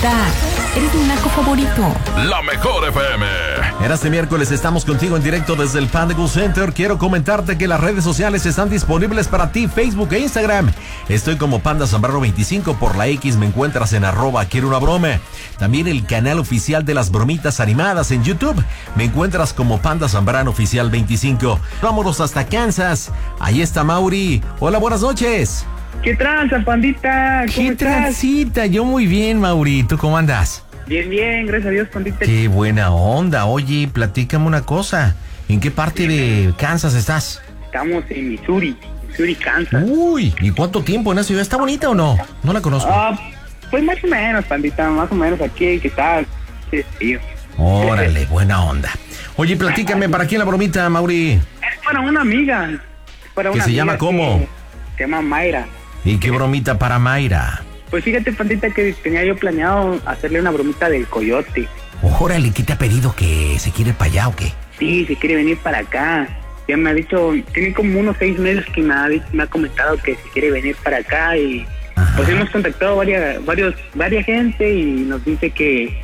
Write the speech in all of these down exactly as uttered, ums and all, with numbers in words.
Pandita, eres mi naco favorito. La mejor F M. En este miércoles estamos contigo en directo desde el Panda Cool Center. Quiero comentarte que las redes sociales están disponibles para ti, Facebook e Instagram. Estoy como Panda Zambrano veinticinco, por la X me encuentras en arroba quiero una broma. También el canal oficial de las bromitas animadas en YouTube. Me encuentras como Panda Zambrano Oficial veinticinco. Vámonos hasta Kansas. Ahí está Mauri. Hola, buenas noches. ¿Qué tranza, Pandita? ¿Cómo ¿Qué estás? transita? Yo muy bien, Mauri. ¿Tú cómo andas? Bien, bien, gracias a Dios, Pandita. Qué buena onda. Oye, platícame una cosa. ¿En qué parte de Kansas estás? Estamos en Missouri, Missouri, Kansas. Uy, ¿y cuánto tiempo en esa ciudad? ¿Está bonita o no? No la conozco. Ah, pues más o menos, Pandita, más o menos aquí, ¿qué tal? Sí, tío. Órale, buena onda. Oye, platícame, ¿para quién la bromita, Mauri? Es para una amiga. Es para ¿Que una se amiga llama cómo? que Se llama Mayra. ¿Y qué bromita para Mayra? Pues fíjate, Pandita, que tenía yo planeado hacerle una bromita del coyote. Órale, ¿qué te ha pedido? ¿Que se quiere para allá o qué? Sí, se quiere venir para acá. Ya me ha dicho, tiene como unos seis meses que me ha, me ha comentado que se quiere venir para acá y Ajá. pues hemos contactado varias, varios, varias gente y nos dice que,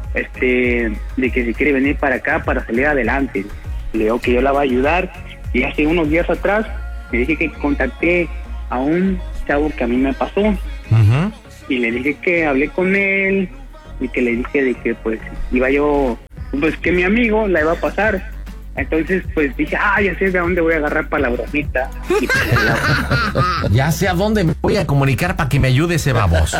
este, de que se quiere venir para acá para salir adelante. Le digo que yo la voy a ayudar y hace unos días atrás le dije que contacté a un chavo que a mí me pasó. Uh-huh. Y le dije que hablé con él y que le dije de que pues iba yo, pues que mi amigo la iba a pasar. Entonces pues dije, ah, ya sé de dónde voy a agarrar para la bromita. Y pues, la... Ya sé a dónde me voy a comunicar para que me ayude ese baboso.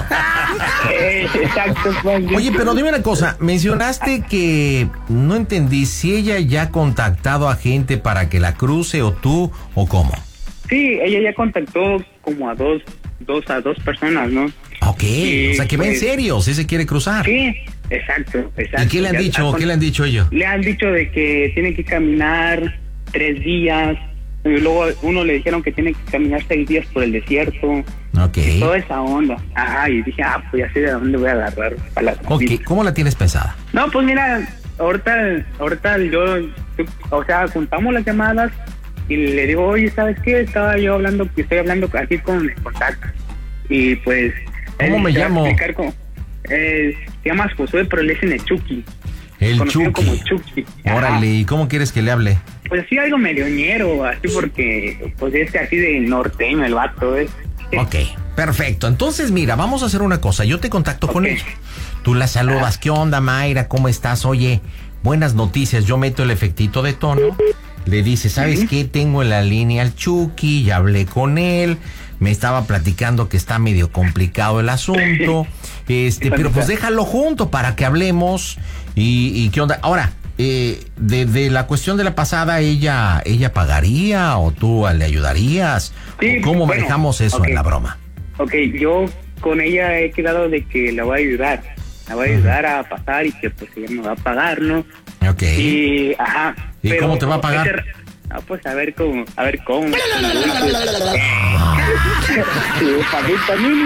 eh, exacto. Pues, Oye, pero dime una cosa, mencionaste que no entendí si ella ya ha contactado a gente para que la cruce o tú o cómo. Sí, ella ya contactó como a dos, dos a dos personas, ¿no? Ok, Y, o sea que va en pues, serio, si se quiere cruzar. Sí, exacto, exacto. ¿Y qué le han Ya dicho? está ¿Qué le han dicho ellos? Le han dicho de que tiene que caminar tres días, y luego uno le dijeron que tiene que caminar seis días por el desierto, Ok. y toda esa onda. Ajá, y dije, ah, pues ya sé de dónde voy a agarrar para la Ok, ¿cómo la tienes pensada? No, pues mira, ahorita, ahorita yo, o sea, juntamos las llamadas y le digo, oye, ¿sabes qué? Estaba yo hablando, estoy hablando aquí con el contacto. Y pues... ¿Cómo él me te va a llamo? explicar cómo- eh, se llama Josué, pero le dicen el Chucky. El Conocido como Chucky. Chucky. Ajá. Órale, ¿y cómo quieres que le hable? Pues sí, algo medioñero, así porque, pues este así de norteño, el vato, ¿eh? Ok, perfecto. Entonces, mira, vamos a hacer una cosa. Yo te contacto con Ok. ella. Tú la saludas. ¿Qué onda, Mayra? ¿Cómo estás? Oye, buenas noticias. Yo meto el efectito de tono. Le dice, ¿sabes Ujú. qué? Tengo en la línea al Chucky, ya hablé con él. Me estaba platicando que está medio complicado el asunto. Este, pero pues déjalo junto para que hablemos. Y, y ¿qué onda? Ahora, eh, de, de la cuestión de la pasada, ¿ella ella pagaría o tú le ayudarías? Sí, ¿Cómo bueno, manejamos eso ok. en la broma? Ok, yo con ella he quedado de que la voy a ayudar. La voy a ayudar a pasar y que pues ella me va a pagar, ¿no? Ok. Y, ajá. ¿Y pero cómo te va a pagar? ese- Ah, pues a ver cómo, a ver cómo. Sí, paguita mínimo,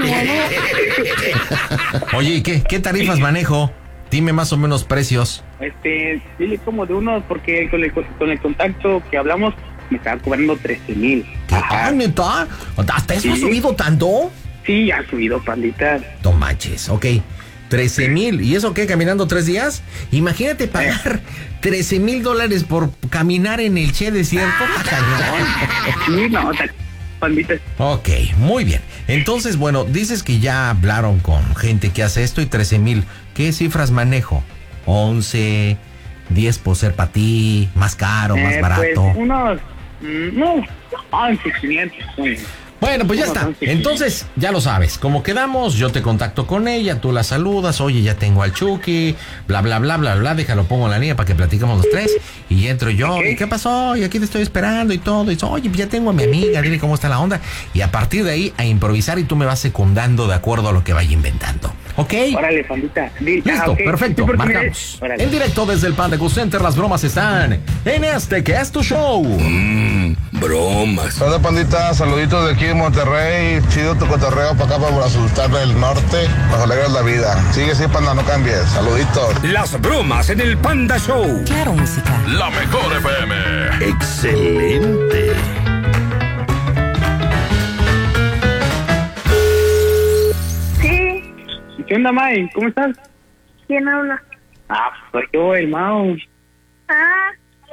¿no? Oye, ¿y qué, qué tarifas manejo? Dime más o menos precios. Este, dile como de unos, porque con el, con el contacto que hablamos me estaba cobrando trece mil. ¿Qué? Ah, ¿neta? ¿Hasta eso ha Sí. subido tanto? Sí, ha subido, pandita. No manches, ok. trece mil. ¿Y eso qué? ¿Caminando tres días? Imagínate pagar trece mil dólares por caminar en el Che Desierto. Sí, no, ta- pandita. Ok, muy bien. Entonces, bueno, dices que ya hablaron con gente que hace esto y trece mil. ¿Qué cifras manejo? once, diez por ser para ti, más caro, más Eh, barato. Pues unos, mm, no, once, quinientos. sí. Bueno, pues ya está. Entonces, ya lo sabes. Como quedamos, yo te contacto con ella, tú la saludas. Oye, ya tengo al Chucky, bla, bla, bla, bla, bla. Déjalo, pongo en la línea para que platiquemos los tres. Y entro yo. Ok. ¿Y qué pasó? Y aquí te estoy esperando y todo. Y dice, oye, pues ya tengo a mi amiga, dile cómo está la onda. Y a partir de ahí, a improvisar y tú me vas secundando de acuerdo a lo que vaya inventando. ¿Ok? Órale, pandita. Di- ah, Listo, ok. perfecto, Sí, porque mira, marcamos. órale. En directo desde el Panda Cool Center, las bromas están en este que es tu show. Mmm, bromas. Hola, pandita, saluditos de aquí de Monterrey. Chido tu cotorreo para acá, para asustar del norte. Nos alegras la vida. Sigue así, panda, no cambies. Saluditos. Las bromas en el Panda Show. Claro, música. La mejor F M. Excelente. Sí. ¿Qué onda, May? ¿Cómo estás? ¿Quién habla? Ah, soy yo, el Mau. Ah,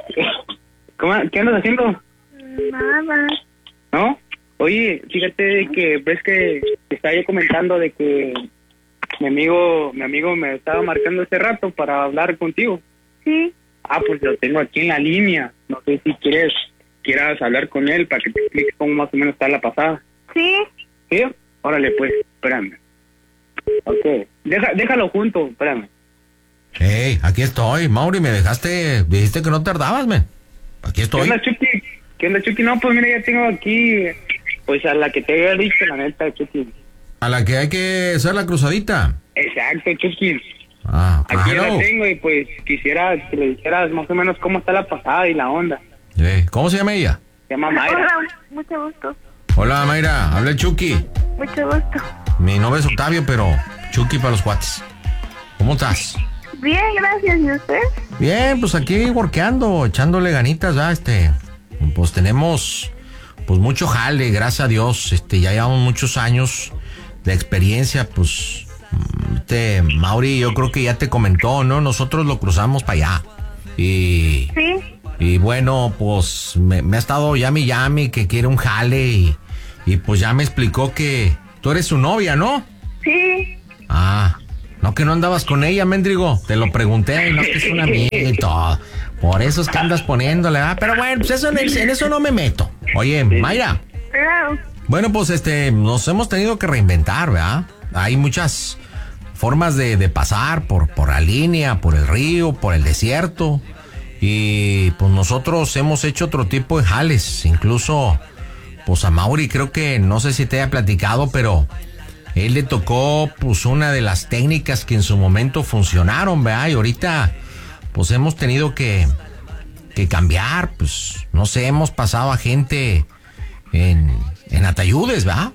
¿Cómo, ¿Qué andas haciendo? nada. ¿No? Oye, fíjate de que ves que te estaba yo comentando de que mi amigo, mi amigo me estaba marcando hace rato para hablar contigo. Sí, Ah, pues lo tengo aquí en la línea. No sé si quieres, quieras hablar con él para que te explique cómo más o menos está la pasada. sí. ¿Sí? Órale, pues, espérame. Ok, Deja, déjalo junto, espérame. Hey, aquí estoy, Mauri, me dejaste, dijiste que no tardabas, men. Aquí ¿Qué estoy. onda, Chucky? ¿Qué onda, Chucky? No, pues mira, ya tengo aquí, pues a la que te había dicho, la neta, Chucky. A la que hay que hacer la cruzadita. Exacto, Chucky. Ah, Aquí ya claro. la tengo y pues quisiera que le dijeras más o menos cómo está la pasada y la onda. Eh, ¿Cómo se llama ella? Se llama Mayra. Hola, mucho gusto. Hola, Mayra, habla el Chucky. Mucho gusto. Mi nombre es Octavio, pero Chucky para los cuates. ¿Cómo estás? Bien, gracias. ¿Y usted? Bien, pues aquí workeando, echándole ganitas, ya, este, pues tenemos, pues mucho jale, gracias a Dios, este, ya llevamos muchos años de experiencia, pues, este, Mauri, yo creo que ya te comentó, ¿no? Nosotros lo cruzamos para allá, y, Sí, y bueno, pues, me, me ha estado llame y llame que quiere un jale, y, y pues ya me explicó que tú eres su novia, ¿no? sí. Ah, no que no andabas con ella, Méndrigo. Te lo pregunté, no es que es una amiga y todo. Por eso es que andas poniéndole, ¿ah? Pero bueno, pues eso, en, en eso no me meto. Oye, Mayra. Claro. Bueno, pues este, nos hemos tenido que reinventar, ¿verdad? Hay muchas formas de, de pasar por, por la línea, por el río, por el desierto. Y pues nosotros hemos hecho otro tipo de jales. Incluso, pues a Mauri creo que, no sé si te haya platicado, pero él le tocó pues una de las técnicas que en su momento funcionaron, ¿verdad? Y ahorita pues hemos tenido que, que cambiar, pues no sé, hemos pasado a gente en, en atayudes, ¿verdad?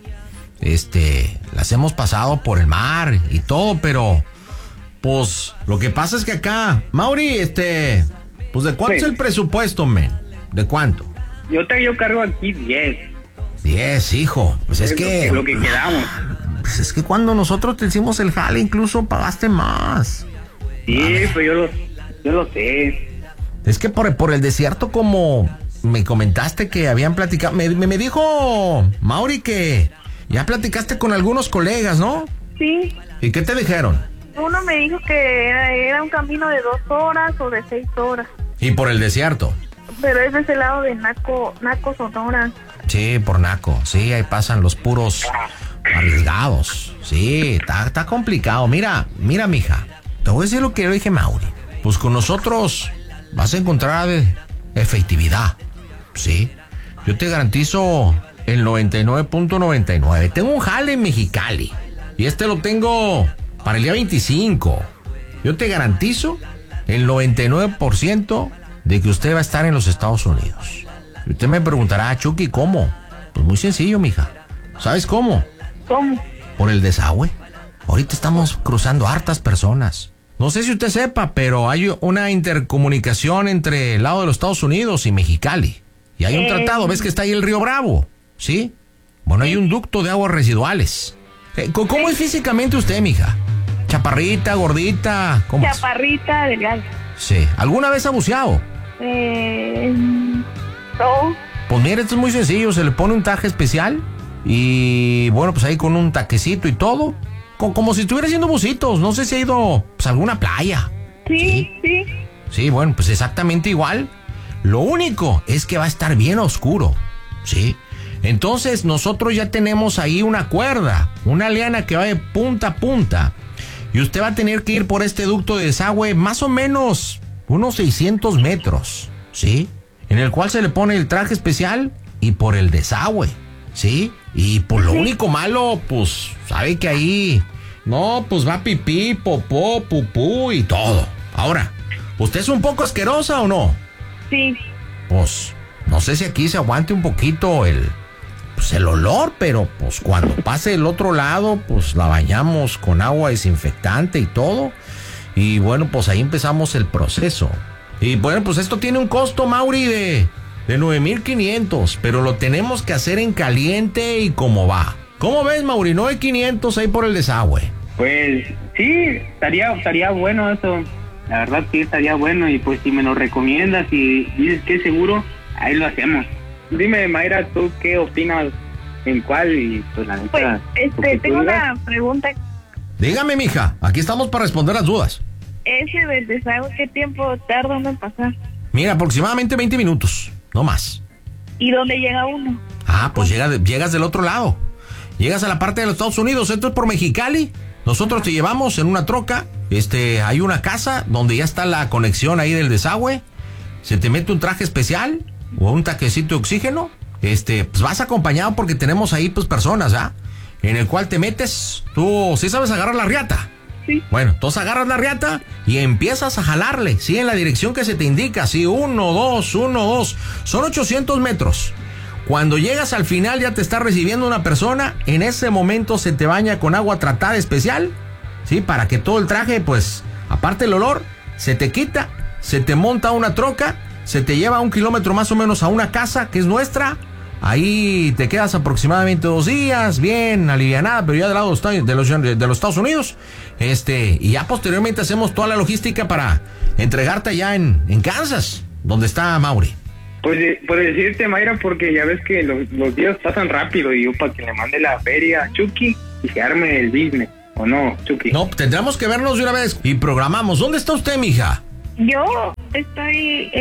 Este, las hemos pasado por el mar y todo, pero pues lo que pasa es que acá, Mauri, este, pues ¿de cuánto Sí. es el presupuesto, men? ¿De cuánto? Yo te yo cargo aquí diez. Diez, hijo, pues es lo que... Lo que quedamos. Pues es que cuando nosotros te hicimos el jale, incluso pagaste más. Sí, pues yo lo, yo lo sé. Es que por, por el desierto, como me comentaste que habían platicado, me, me, me dijo Mauri que ya platicaste con algunos colegas, ¿no? Sí. ¿Y qué te dijeron? Uno me dijo que era, era un camino de dos horas o de seis horas. Y por el desierto. Pero es de ese lado de Naco, Naco, Sonora. Sí, por Naco. Sí, ahí pasan los puros arriesgados. Sí, está, está complicado. Mira, mira, mija. Te voy a decir lo que yo dije, Mauri. Pues con nosotros vas a encontrar efectividad. Sí. Yo te garantizo el noventa y nueve punto noventa y nueve. Tengo un jale en Mexicali. Y este lo tengo para el día veinticinco. Yo te garantizo el noventa y nueve por ciento de que usted va a estar en los Estados Unidos. Y usted me preguntará, Chucky, ¿cómo? Pues muy sencillo, mija. ¿Sabes cómo? ¿Cómo? Por el desagüe. Ahorita estamos cruzando hartas personas. No sé si usted sepa, pero hay una intercomunicación entre el lado de los Estados Unidos y Mexicali. Y hay un Eh. tratado, ¿ves que está ahí el río Bravo? ¿Sí? Bueno, hay un ducto de aguas residuales. Eh, ¿Cómo Sí. es físicamente usted, mija? ¿Chaparrita, gordita? ¿Cómo es? Chaparrita, delgada. Sí. ¿Alguna vez ha buceado? Eh, no. Pues mire, esto es muy sencillo. Se le pone un traje especial y bueno, pues ahí con un taquecito y todo. Co- como si estuviera haciendo bucitos. No sé si ha ido pues, a alguna playa. Sí, sí. Sí, bueno, pues exactamente igual. Lo único es que va a estar bien oscuro. Sí. Entonces nosotros ya tenemos ahí una cuerda, una liana que va de punta a punta. Y usted va a tener que ir por este ducto de desagüe más o menos unos seiscientos metros. ¿Sí? En el cual se le pone el traje especial y por el desagüe. ¿Sí? Y por lo único malo, pues, sabe que ahí, no, pues va pipí, popó, pupú y todo. Ahora, ¿usted es un poco asquerosa o no? Sí. Pues, no sé si aquí se aguante un poquito el, pues el olor, pero pues cuando pase del otro lado, pues la bañamos con agua desinfectante y todo. Y bueno, pues ahí empezamos el proceso. Y bueno, pues esto tiene un costo, Mauri, de... de nueve mil quinientos, pero lo tenemos que hacer en caliente y como va. ¿Cómo ves, Mauri? nueve mil quinientos ahí por el desagüe. Pues sí, estaría, estaría bueno eso. La verdad sí estaría bueno, y pues si me lo recomiendas y dices que es seguro, ahí lo hacemos. Dime, Mayra, ¿tú qué opinas en cuál? Y pues la neta... Pues, este, tengo una pregunta. Dígame, mija, aquí estamos para responder las dudas. Ese del desagüe, ¿qué tiempo tarda uno en pasar? Mira, aproximadamente veinte minutos, no más. ¿Y dónde llega uno? Ah, pues llega de- llegas del otro lado. Llegas a la parte de los Estados Unidos, esto es por Mexicali. Nosotros te llevamos en una troca. Este, hay una casa donde ya está la conexión ahí del desagüe. Se te mete un traje especial o un taquecito de oxígeno. Este, pues vas acompañado porque tenemos ahí pues personas, ¿ah? En el cual te metes. Tú sí sabes agarrar la riata. Sí. Bueno, entonces agarras la riata y empiezas a jalarle, sí, en la dirección que se te indica, sí, uno, dos, uno, dos. Son ochocientos metros. Cuando llegas al final ya te está recibiendo una persona, en ese momento se te baña con agua tratada especial, sí, para que todo el traje, pues, aparte el olor, se te quita, se te monta una troca, se te lleva un kilómetro más o menos a una casa que es nuestra. Ahí te quedas aproximadamente dos días, bien alivianada, pero ya del lado de los, de los, de los Estados Unidos. Este, y ya posteriormente hacemos toda la logística para entregarte allá en, en Kansas, donde está Mauri. Pues eh, por decirte, Mayra, porque ya ves que los, los días pasan rápido, y yo para que le mande la feria a Chucky y se arme el business, ¿o no, Chucky? No, tendremos que vernos de una vez y programamos. ¿Dónde está usted, mija? Yo estoy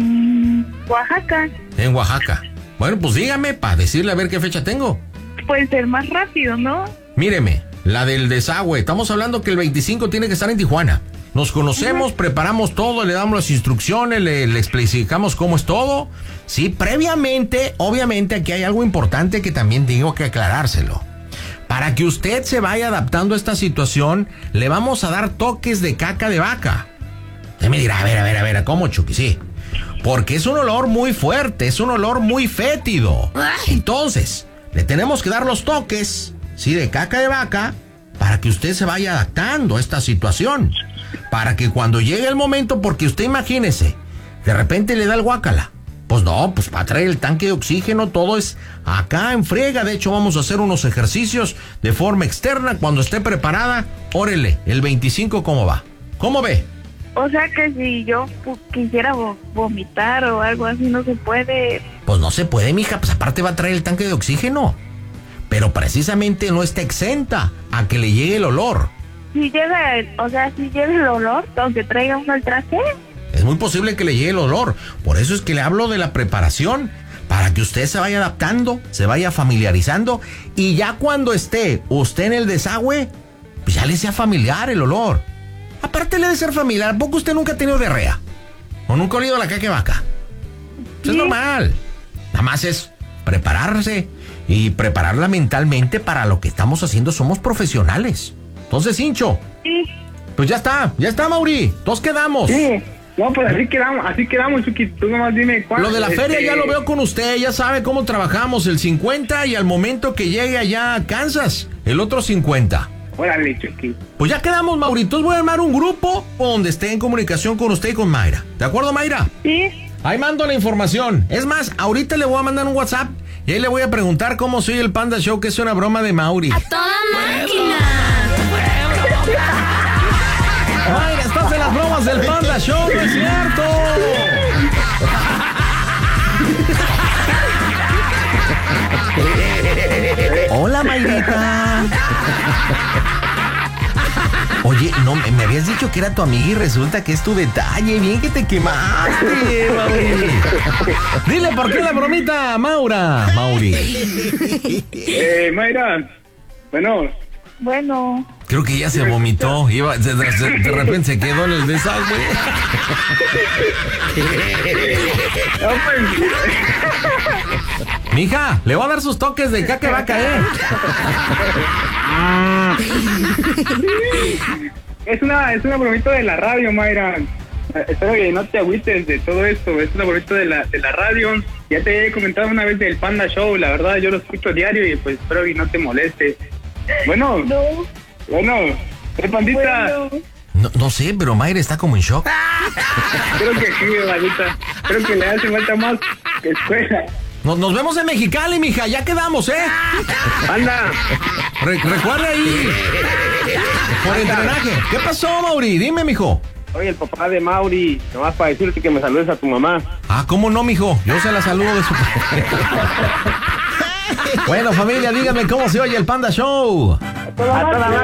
en Oaxaca. En Oaxaca. Bueno, pues dígame para decirle a ver qué fecha tengo. Puede ser más rápido, ¿no? Míreme, la del desagüe. Estamos hablando que el veinticinco tiene que estar en Tijuana. Nos conocemos, preparamos todo, le damos las instrucciones, le, le explicamos cómo es todo. Sí, previamente, obviamente aquí hay algo importante que también tengo que aclarárselo. Para que usted se vaya adaptando a esta situación, le vamos a dar toques de caca de vaca. Usted me dirá, a ver, a ver, a ver, ¿cómo, Chucky? Sí. Porque es un olor muy fuerte, es un olor muy fétido. Entonces, le tenemos que dar los toques, sí, de caca de vaca, para que usted se vaya adaptando a esta situación. Para que cuando llegue el momento, porque usted imagínese, de repente le da el guácala. Pues no, pues para traer el tanque de oxígeno, todo es acá en friega. De hecho, vamos a hacer unos ejercicios de forma externa. Cuando esté preparada, órele, el veinticinco, ¿cómo va? ¿Cómo ve? O sea que si yo pu- quisiera vo- vomitar o algo así, no se puede. Pues no se puede, mija, pues aparte va a traer el tanque de oxígeno. Pero precisamente no está exenta a que le llegue el olor. Si llega, el- o sea, si llega el olor, aunque traiga uno el traje. Es muy posible que le llegue el olor. Por eso es que le hablo de la preparación. Para que usted se vaya adaptando, se vaya familiarizando. Y ya cuando esté usted en el desagüe, pues ya le sea familiar el olor. Aparte le debe ser familiar. ¿A poco usted nunca ha tenido diarrea? ¿O nunca ha olido la caca de vaca? Eso es normal. Nada más es prepararse y prepararla mentalmente para lo que estamos haciendo. Somos profesionales. Entonces, Hincho, Sí. pues ya está, ya está, Mauri. Todos quedamos. Sí, no, pues así quedamos, así quedamos, Chucky. Tú nomás dime cuándo. Lo de la este... feria ya lo veo con usted, ya sabe cómo trabajamos, el cincuenta y al momento que llegue allá a Kansas, el otro cincuenta. Órale, Chucky. Pues ya quedamos, Mauritos, voy a armar un grupo donde esté en comunicación con usted y con Mayra. ¿De acuerdo, Mayra? Sí. Ahí mando la información. Es más, ahorita le voy a mandar un WhatsApp y ahí le voy a preguntar cómo soy el Panda Show, que es una broma de Mauri. ¡A toda máquina! Mayra, estás en las bromas del Panda Show, ¿no es cierto? Hola, Mayrita. Oye, no, me me habías dicho que era tu amiga y resulta que es tu detalle. Bien que te quemaste, Mauri. Dile por qué la bromita, Maura. Mauri. Eh, Mayra, bueno, Bueno. Creo que ya se vomitó. Iba, de, de- de- de repente se quedó en el desagüe. no, pues, Mija, le voy a dar sus toques de caca va a caer. es una, es una bromita de la radio, Mayra. Eh, Espero que no te agüites de todo esto. Es una bromita de la, de la radio. Ya te he comentado una vez del Panda Show. La verdad, yo lo escucho diario y pues espero que no te moleste. Bueno, No. bueno, eh, Pandita. Bueno. No, no sé, pero Mayra está como en shock. Creo que sí, Pandita. Creo que le hace falta más que escuela. Nos, nos vemos en Mexicali, mija. Ya quedamos, ¿eh? Anda. Re- recuerda ahí. Por el drenaje. ¿Qué pasó, Mauri? Dime, mijo. Oye, el papá de Mauri, nomás para decirte que me saludes a tu mamá. Ah, ¿cómo no, mijo? Yo se la saludo de su... Bueno, familia, díganme cómo se oye el Panda Show. A toda